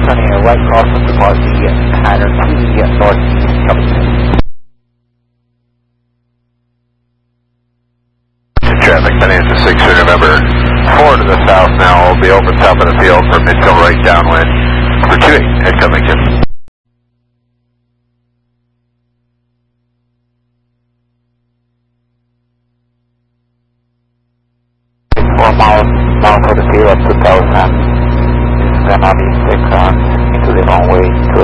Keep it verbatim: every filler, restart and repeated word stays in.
turning a right cross to policy pattern to the northeast, copy. Traffic ten to six three, November four to the south now. Will be open top of the field for midfield right downwind for two eight at Covington. Four miles down for the field of two thousand. This is gonna be six on into the runway two